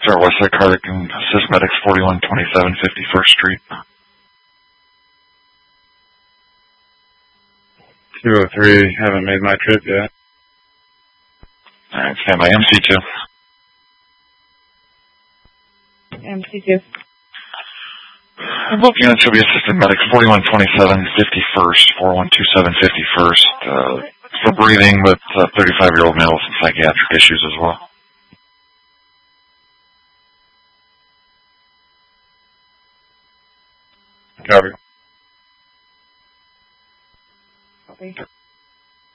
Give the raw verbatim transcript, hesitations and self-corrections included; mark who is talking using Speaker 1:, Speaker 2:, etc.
Speaker 1: Sir Westside Cardiac and Assist Medics, forty-one twenty-seven fifty-first Street.
Speaker 2: two oh three, haven't made my trip yet.
Speaker 1: Alright, stand by. M C two.
Speaker 3: M C two.
Speaker 1: Both units will be assisted medics, forty-one twenty-seven fifty-first, four one two seven fifty-first, uh, for breathing with uh, thirty-five-year-old male with some psychiatric issues as well.
Speaker 2: Copy.
Speaker 3: Copy.